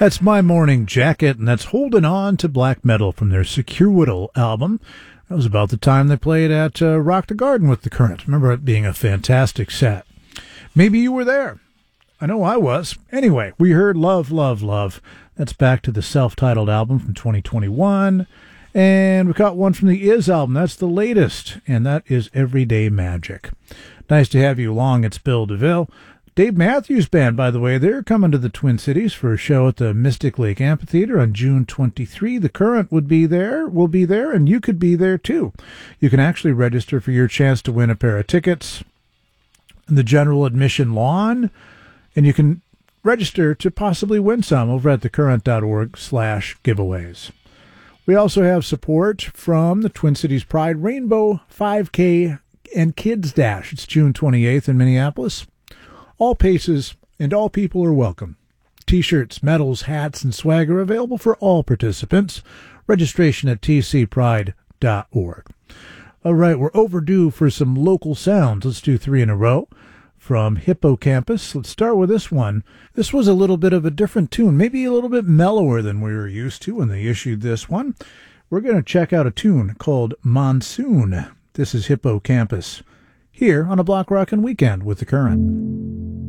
That's My Morning Jacket, and that's Holding On to Black Metal from their Secure album. That was about the time they played at Rock the Garden with The Current. Remember it being a fantastic set. Maybe you were there. I know I was. Anyway, we heard Love, Love, Love. That's back to the self-titled album from 2021. And we got one from the Is album. That's the latest, and that is Everyday Magic. Nice to have you along. It's Bill DeVille. Dave Matthews Band, by the way, they're coming to the Twin Cities for a show at the Mystic Lake Amphitheater on June 23. The Current will be there, and you could be there too. You can actually register for your chance to win a pair of tickets in the general admission lawn, and you can register to possibly win some over at thecurrent.org/giveaways. We also have support from the Twin Cities Pride Rainbow 5K and Kids Dash. It's June 28th in Minneapolis. All paces and all people are welcome. T-shirts, medals, hats, and swag are available for all participants. Registration at tcpride.org. All right, we're overdue for some local sounds. Let's do 3 in a row. From Hippocampus, let's start with this one. This was a little bit of a different tune, maybe a little bit mellower than we were used to when they issued this one. We're going to check out a tune called Monsoon. This is Hippocampus here on a Block Rockin' Weekend with The Current.